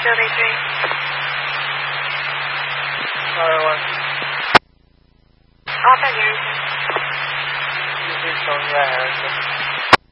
Building 3. Alright, 1. Off at Harrington. You please phone me at Harrington.